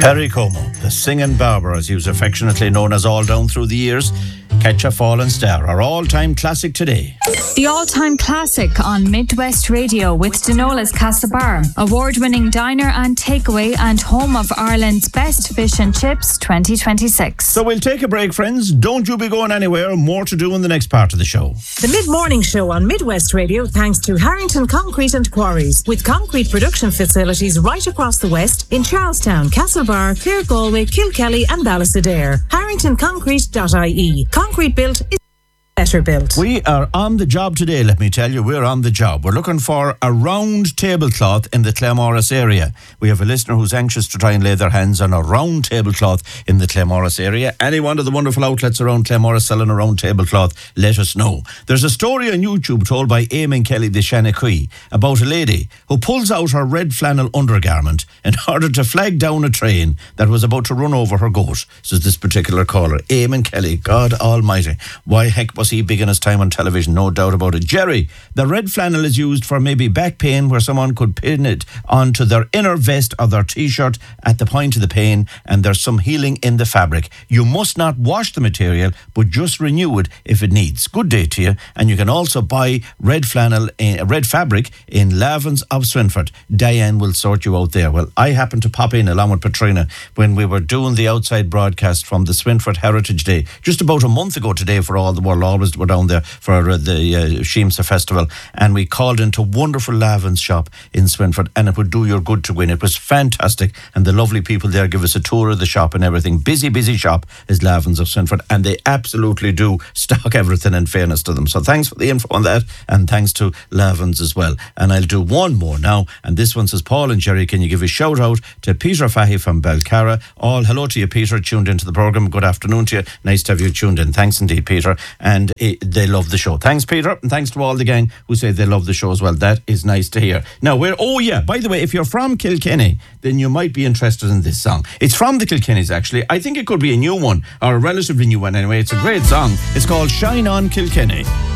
Perry Como, the singing barber, as he was affectionately known as all down through the years. Catch a Fallen Star, our all-time classic today. The all-time classic on Midwest Radio with Denola's Castlebar, award-winning diner and takeaway and home of Ireland's best fish and chips 2026. So we'll take a break, friends. Don't you be going anywhere. More to do in the next part of the show. The mid-morning show on Midwest Radio thanks to Harrington Concrete and Quarries, with concrete production facilities right across the west in Charlestown, Castlebar, Clare, Galway, Kilkelly and Ballysadare. HarringtonConcrete.ie. Concrete built is better built. We are on the job today, let me tell you. We're on the job. We're looking for a round tablecloth in the Claremorris area. We have a listener who's anxious to try and lay their hands on a round tablecloth in the Claremorris area. Any one of the wonderful outlets around Claremorris selling a round tablecloth, let us know. There's a story on YouTube told by Eamon Kelly de Shanachie about a lady who pulls out her red flannel undergarment in order to flag down a train that was about to run over her goat, says this particular caller. Eamon Kelly, God almighty. Why heck was he big in his time on television? No doubt about it. Jerry, the red flannel is used for maybe back pain, where someone could pin it onto their inner vest or their t-shirt at the point of the pain, and there's some healing in the fabric. You must not wash the material, but just renew it if it needs. Good day to you. And you can also buy red flannel, red fabric in Lavins of Swinford. Diane will sort you out there. Well, I happened to pop in along with Patrina when we were doing the outside broadcast from the Swinford Heritage Day just about a month ago today, for all the world. Always were down there for the Sheemsa Festival, and we called into wonderful Lavin's shop in Swinford, and it would do your good to win. It was fantastic, and the lovely people there give us a tour of the shop and everything. Busy shop is Lavin's of Swinford, and they absolutely do stock everything, in fairness to them. So thanks for the info on that, and thanks to Lavin's as well. And I'll do one more now, and this one says, Paul and Jerry, can you give a shout out to Peter Fahy from Belcarra? All hello to you, Peter, tuned into the programme. Good afternoon to you. Nice to have you tuned in. Thanks indeed, Peter. And they love the show. Thanks, Peter, and thanks to all the gang who say they love the show as well. That is nice to hear. Now, by the way, if you're from Kilkenny, then you might be interested in this song. It's from the Kilkennys, actually. I think it could be a new one, or a relatively new one anyway. It's a great song. It's called Shine On Kilkenny.